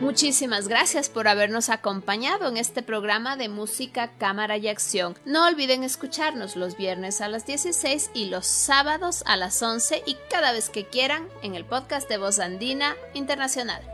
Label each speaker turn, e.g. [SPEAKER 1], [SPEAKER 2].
[SPEAKER 1] Muchísimas gracias por habernos acompañado en este programa de música, cámara y acción. No olviden escucharnos los viernes a las 16 y los sábados a las 11 y cada vez que quieran en el podcast de Voz Andina Internacional.